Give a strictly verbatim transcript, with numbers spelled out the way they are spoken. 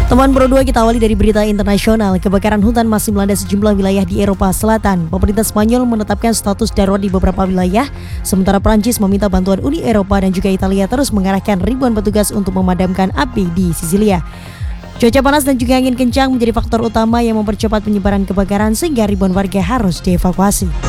Teman Pro dua, kita awali dari berita internasional. Kebakaran hutan masih melanda sejumlah wilayah di Eropa Selatan. Pemerintah Spanyol menetapkan status darurat di beberapa wilayah, sementara Prancis meminta bantuan Uni Eropa dan juga Italia terus mengerahkan ribuan petugas untuk memadamkan api di Sisilia. Cuaca panas dan juga angin kencang menjadi faktor utama yang mempercepat penyebaran kebakaran sehingga ribuan warga harus dievakuasi.